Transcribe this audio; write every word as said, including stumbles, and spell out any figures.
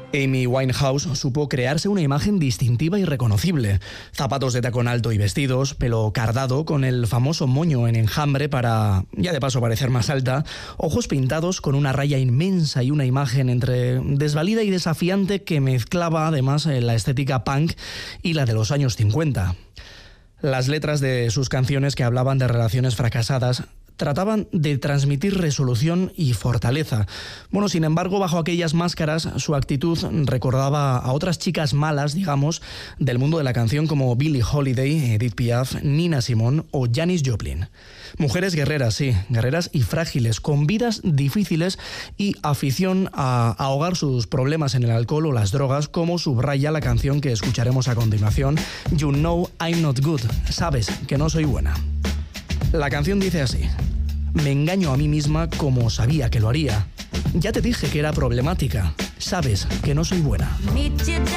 Amy Winehouse supo crearse una imagen distintiva y reconocible. Zapatos de tacón alto y vestidos, pelo cardado con el famoso moño en enjambre para, ya de paso, parecer más alta, ojos pintados con una raya inmensa y una imagen entre desvalida y desafiante que mezclaba además la estética punk y la de los años cincuenta. Las letras de sus canciones, que hablaban de relaciones fracasadas, trataban de transmitir resolución y fortaleza. Bueno, sin embargo, bajo aquellas máscaras, su actitud recordaba a otras chicas malas, digamos, del mundo de la canción, como Billie Holiday, Edith Piaf, Nina Simone o Janis Joplin. Mujeres guerreras, sí, guerreras y frágiles, con vidas difíciles y afición a ahogar sus problemas en el alcohol o las drogas, como subraya la canción que escucharemos a continuación, You Know I'm Not Good, sabes que no soy buena. La canción dice así: me engaño a mí misma como sabía que lo haría. Ya te dije que era problemática. Sabes que no soy buena. Meet you